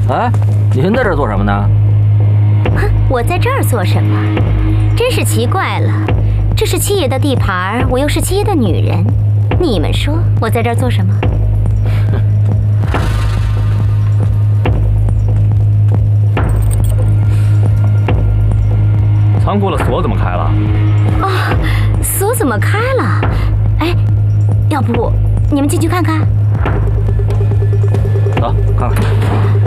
哎，您在这儿做什么呢？ 哼，我在这儿做什么？真是奇怪了，这是七爷的地盘，我又是七爷的女人，你们说我在这儿做什么？ 仓库的锁怎么开了？ 啊，锁怎么开了？哎，要不你们进去看看？ 走，看看。